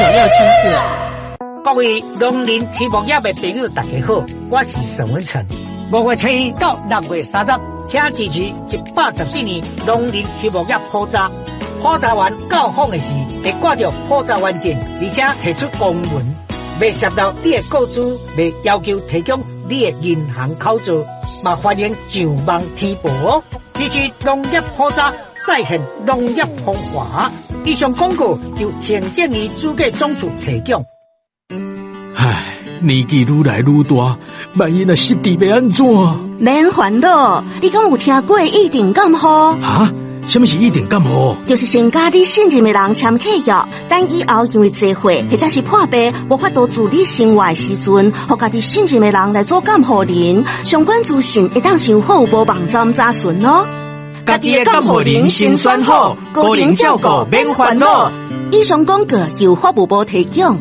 各位农林畜牧业的朋友大家好，我是沈文成。5月7日到6月30日，请支持114年农林畜牧业普查。普查完到访的时，会挂着普查完证，而且提出公文，未涉到你的个资，未要求提供你的银行口座，嘛欢迎上网提报哦。支持农业普查，再现农业风华。以上广告由行政院主计总处提供。 唉，年纪愈来愈大，万一若失智要安怎？ 免烦恼，你敢有听过一定感冒？ 哈？什么是一定感冒？ 就是先甲你信任的人签契约，等以后因为聚会或者是破病无法度自理生活的时阵，互家己信任的人来做监护人。相关资讯会当上好无网站查询哦。 家己的监护人先选好，个人照顾免烦恼。 以上广告由法务部提供。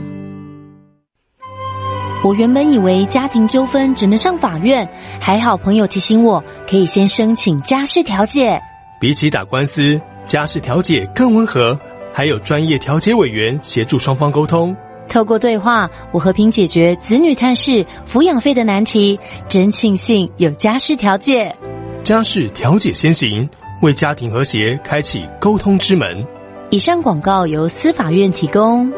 我原本以为家庭纠纷只能上法院，还好朋友提醒我，可以先申请家事调解。 比起打官司，家事调解更温和，还有专业调解委员协助双方沟通。 透过对话，我和平解决子女探视、抚养费的难题，真庆幸有家事调解。 家事调解先行，为家庭和谐开启沟通之门。 以上广告由司法院提供。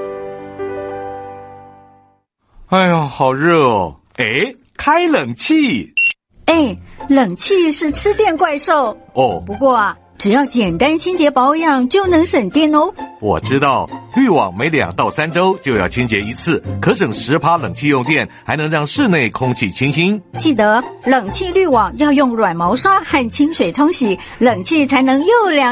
哎呀，好热哦！开冷气。 冷气是吃电怪兽哦。 不过啊，只要简单清洁保养就能省电哦。 我知道，滤网每2到3周就要清洁一次，可省10%冷气用电，还能让室内空气清新。 记得冷气滤网要用软毛刷和清水冲洗，冷气才能又凉